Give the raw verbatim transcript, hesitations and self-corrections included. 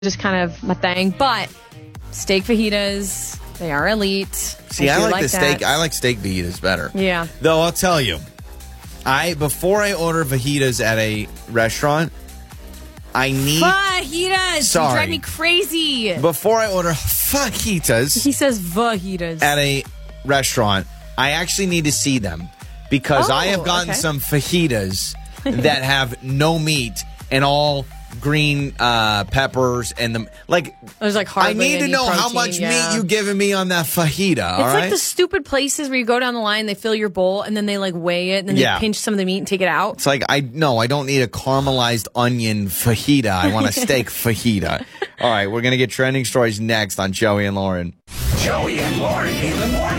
just kind of my thing. But steak fajitas, they are elite. See, I, do like, like the steak. that. I like steak fajitas better. Yeah. Though I'll tell you, I before I order fajitas at a restaurant, I need Fajitas. Sorry. You drive me crazy. before I order fajitas He says fajitas. at a restaurant, I actually need to see them because Oh, I have gotten okay. some fajitas that have no meat and all green uh, peppers and the like. There's like I hardly need to any know how protein, much yeah. meat you giving me on that fajita. It's all like right. the stupid places where you go down the line, they fill your bowl, and then they like weigh it, and then Yeah. they pinch some of the meat and take it out. It's like, I no, I don't need a caramelized onion fajita. I want a steak fajita. All right, we're going to get trending stories next on Joey and Lauren. Joey and Lauren in the morning.